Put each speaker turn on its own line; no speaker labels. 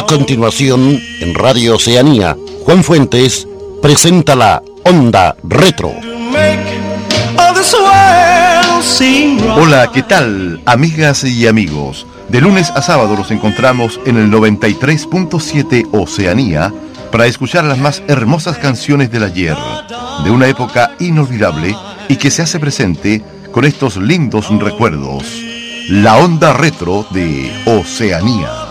continuación, en Radio Oceanía, Juan Fuentes presenta la Onda Retro.
Hola, ¿qué tal, amigas y amigos? De lunes a sábado los encontramos en el 93.7 Oceanía para escuchar las más hermosas canciones del ayer, de una época inolvidable y que se hace presente con estos lindos recuerdos. La Onda Retro de Oceanía.